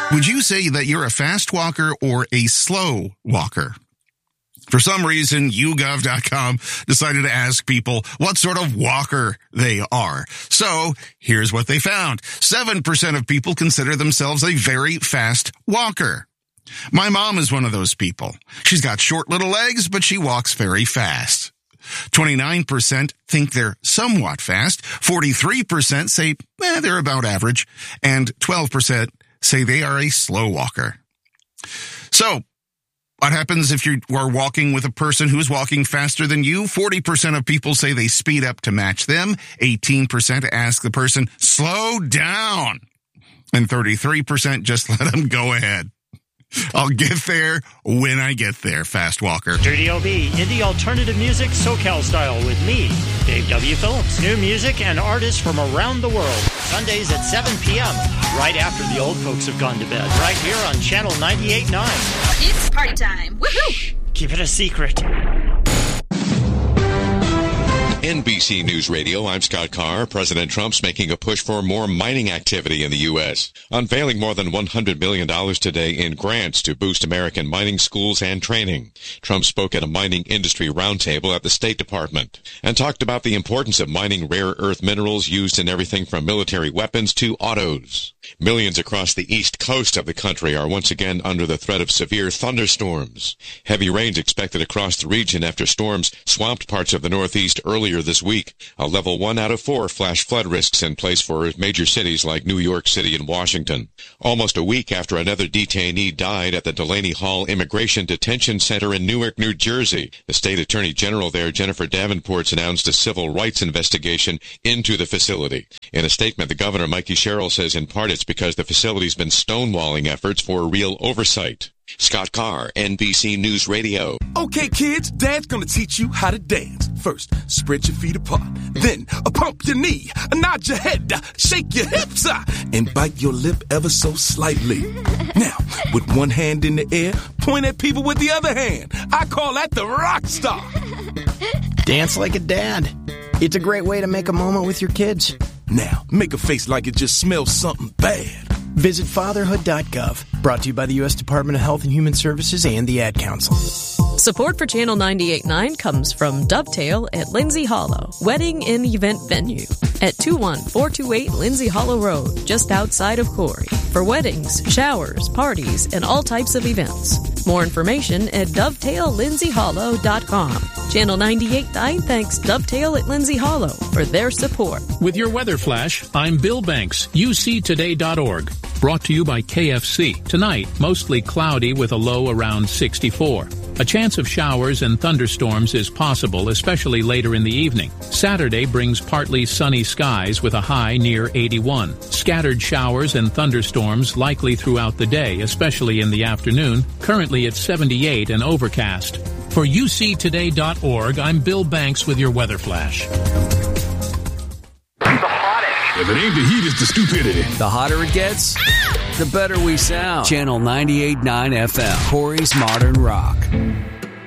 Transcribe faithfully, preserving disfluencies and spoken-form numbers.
Would you say that you're a fast walker or a slow walker? For some reason, you gov dot com decided to ask people what sort of walker they are. So here's what they found. seven percent of people consider themselves a very fast walker. My mom is one of those people. She's got short little legs, but she walks very fast. twenty-nine percent think they're somewhat fast. forty-three percent say eh, they're about average. And twelve percent say they are a slow walker. So, what happens if you are walking with a person who's walking faster than you? forty percent of people say they speed up to match them. eighteen percent ask the person, slow down. And thirty-three percent just let them go ahead. I'll get there when I get there, fast walker. Dirty O B, indie alternative music, SoCal style with me, Dave W. Phillips. New music and artists from around the world. Sundays at seven p.m., right after the old folks have gone to bed. Right here on Channel ninety-eight point nine. It's party time. Woohoo! Shh, keep it a secret. N B C News Radio, I'm Scott Carr. President Trump's making a push for more mining activity in the U S, unveiling more than one hundred million dollars today in grants to boost American mining schools and training. Trump spoke at a mining industry roundtable at the State Department and talked about the importance of mining rare earth minerals used in everything from military weapons to autos. Millions across the east coast of the country are once again under the threat of severe thunderstorms. Heavy rains expected across the region after storms swamped parts of the Northeast earlier this week. A level one out of four flash flood risks in place for major cities like New York City and Washington. Almost a week after another detainee died at the Delaney Hall Immigration Detention Center in Newark, New Jersey, the state attorney general there, Jennifer Davenport, announced a civil rights investigation into the facility. In a statement, the governor, Mikey Sherrill, says in part it's because the facility's been stonewalling efforts for real oversight. Scott Carr, N B C News Radio. Okay, kids, Dad's gonna teach you how to dance. First, spread your feet apart. Then, uh, pump your knee, uh, nod your head, uh, shake your hips, uh, and bite your lip ever so slightly. Now, with one hand in the air, point at people with the other hand. I call that the rock star. Dance like a dad. It's a great way to make a moment with your kids. Now, make a face like it just smells something bad. Visit fatherhood dot gov. Brought to you by the U S Department of Health and Human Services and the Ad Council. Support for Channel ninety-eight point nine comes from Dovetail at Lindsay Hollow, wedding and event venue at two one four two eight Lindsay Hollow Road, just outside of Corey, for weddings, showers, parties, and all types of events. More information at dovetail lindsay hollow dot com. Channel ninety-eight point nine thanks Dovetail at Lindsay Hollow for their support. With your weather flash, I'm Bill Banks, U C today dot org. Brought to you by K F C. Tonight, mostly cloudy with a low around sixty-four. A chance of showers and thunderstorms is possible, especially later in the evening. Saturday brings partly sunny skies with a high near eighty-one. Scattered showers and thunderstorms likely throughout the day, especially in the afternoon. Currently at seventy-eight and overcast. For U C today dot org, I'm Bill Banks with your weather flash. If it ain't the heat, it's the stupidity. The hotter it gets, the better we sound. Channel ninety-eight point nine F M, Corey's Modern Rock.